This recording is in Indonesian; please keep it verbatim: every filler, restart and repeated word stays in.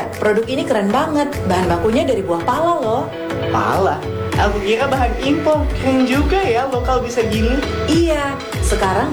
ya, produk ini keren banget. Bahan bakunya dari buah pala loh. Pala? Aku kira bahan impor. Keren juga ya lokal bisa gini. Iya, sekarang